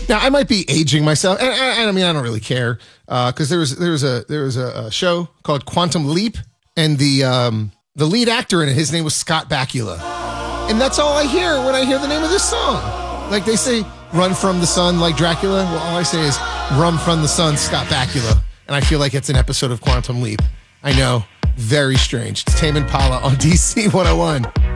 Now I might be aging myself, and I mean I don't really care because there was a show called Quantum Leap, and the lead actor in it, his name was Scott Bakula, and that's all I hear when I hear the name of this song. Like they say, "Run from the sun," like Dracula. Well, all I say is "Run from the sun," Scott Bakula, and I feel like it's an episode of Quantum Leap. I know, very strange. It's Tame Impala on DC 101.